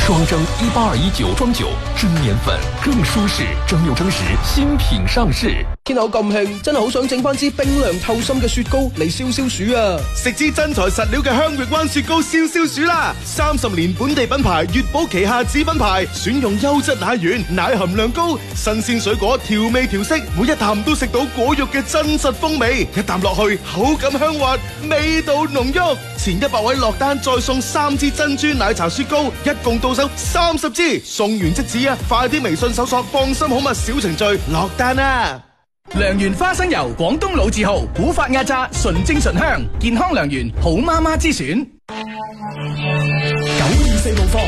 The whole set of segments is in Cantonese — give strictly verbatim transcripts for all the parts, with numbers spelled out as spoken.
双蒸一八二一九裝酒，蒸麵粉更舒適，蒸餾蒸食新品上市。 天口咁興，真係好想整翻支冰涼透心嘅雪糕嚟消消暑啊！ 食支真材實料嘅香域灣雪糕消消暑啦！三十年本地品牌，悅寶旗下子品牌，選用優質奶源，奶含量高，新鮮水果調味調色，每一啖都食到果肉嘅真實風味，一啖落去口感香滑，味道濃郁。前一百位落單再送三支珍珠奶茶雪糕，一共到手三十支，送完即止啊！快啲微信搜索放心好物小程序落單啊！ 良緣花生油，廣東老字號，古法壓榨，純正純香，健康良緣，好媽媽之選。九二四路況，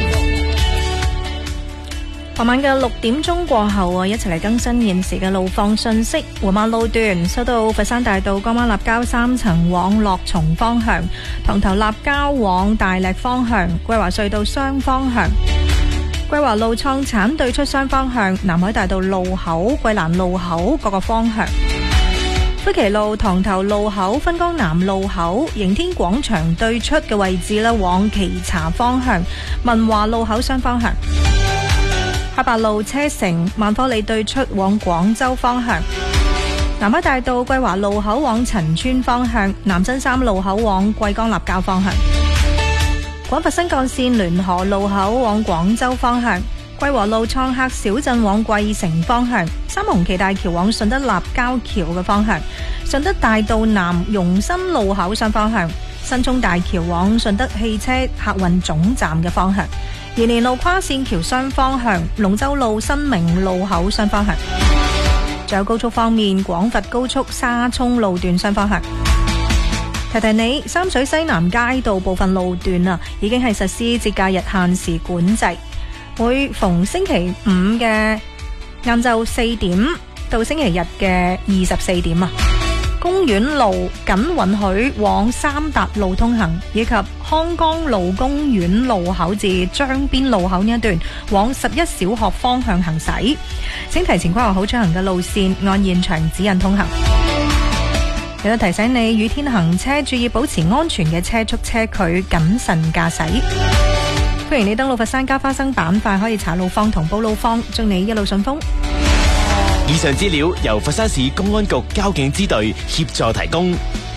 傍晚嘅六點鐘過後啊，一齊嚟更新現時嘅路況信息。緩慢路段收到佛山大道江灣立交三層往樂松方向，塘頭立交往大瀝方向，桂華隧道雙方向。桂華路創產對出雙方向，南海大道路口、桂蘭路口各個方向。灰旗路塘頭路口、分江南路口、迎天廣場對出嘅位置咧，往旗茶方向，文華路口雙方向。開八路車城萬科里對出往廣州方向。南海大道桂華路口往陳村方向，南新三路口往桂江立交方向。廣佛新幹線聯河路口往廣州方向，桂和路創客小鎮往桂城方向，三紅旗大橋往順德立交橋嘅方向，順德大道南容新路口相方向，新涌大橋往順德汽車客運總站嘅方向，延年路跨線橋雙方向，龍洲路新明路口雙方向。仲有高速方面，廣佛高速沙涌路段雙方向。提提你，三水西南街道部分路段啊，已經係實施節假日限時管制，每逢星期五嘅晏晝四點到星期日嘅二十四點啊，公園路僅允許往三達路通行，以及康江路公園路口至張邊路口呢一段往十一小學方向行駛，請提前規劃好出行嘅路線，按現場指引通行。有提醒你，雨天行車注意保持安全嘅車速車距，謹慎駕駛。歡迎你登錄佛山加花生板塊，可以查路況同報路況，祝你一路順風。 以上資料由佛山市公安局交警支隊協助提供。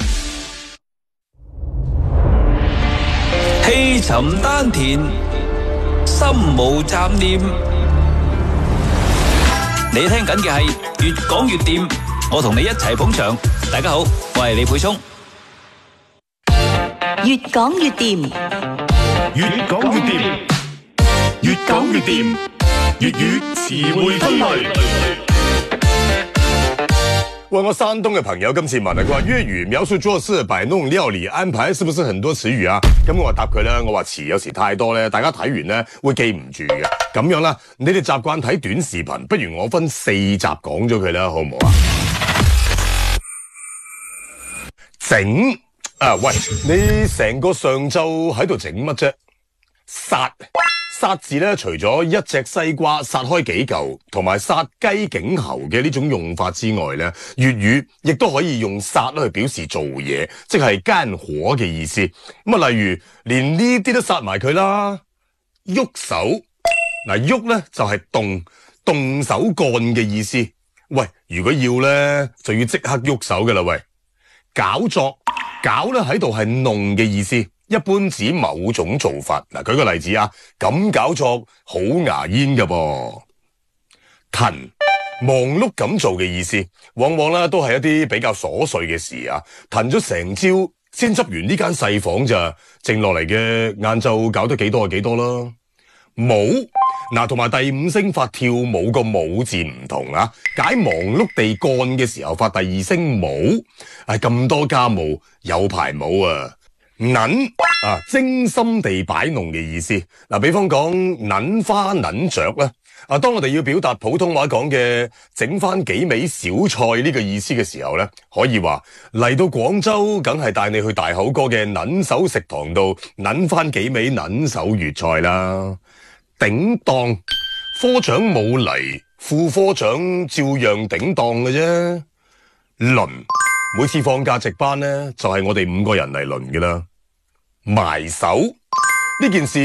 氣沉丹田，心無雜念。你聽緊嘅係越講越掂，我同你一齊捧場。大家好，我係李沛聰。 越講越掂， 越講越掂，越講越掂，粵語詞彙分類。問我山東嘅朋友今次問啊，佢話粵語描述做事擺弄料理安排是不是很多詞語啊？咁我答佢咧，我話詞有時太多咧，大家睇完咧會記唔住嘅。咁樣啦，你哋習慣睇短視頻，不如我分四集講咗佢啦，好唔好啊？整啊！喂，你成個上晝喺度整乜啫？殺殺字咧，除咗一隻西瓜殺開幾嚿，同埋殺雞頸喉嘅呢種用法之外咧，粵語亦都可以用殺去表示做嘢，即係奸火嘅意思。咁啊，例如連呢啲都殺埋佢啦。喐手嗱，喐咧就係動動手幹嘅意思。喂，如果要咧，就要即刻喐手㗎啦。喂。搞作搞咧喺度係弄嘅意思，一般指某種做法。嗱，舉個例子啊，咁搞作好牙煙㗎噃。騰忙碌咁做嘅意思，往往咧都係一啲比較瑣碎嘅事啊。騰咗成朝先執完呢間細房咋，剩落嚟嘅晏晝搞得幾多就幾多啦。舞嗱，同埋第五聲發跳舞個舞字唔同啊，解忙碌地幹嘅時候發第二聲舞，唉，咁多家務有排舞啊。捻啊，精心地擺弄嘅意思。嗱，比方講捻花捻雀咧，啊，當我哋要表達普通話講嘅整翻幾味小菜呢個意思嘅時候咧，可以話嚟到廣州，梗係帶你去大口哥嘅捻手食堂度捻翻幾味捻手粵菜啦。頂當科長冇嚟，副科長照樣頂當嘅啫。輪每次放假值班咧，就係我哋五個人嚟輪嘅啦。埋手呢件事。